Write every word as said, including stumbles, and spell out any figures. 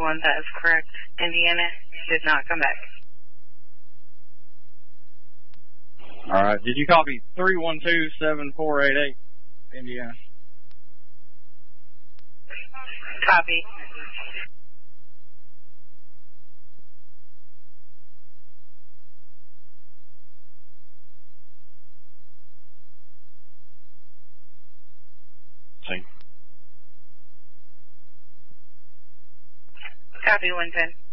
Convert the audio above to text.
one, that is correct. Indiana did not come back. All right. Did you copy three one two seven four eight eight, Indiana? Copy. See. Copy one ten.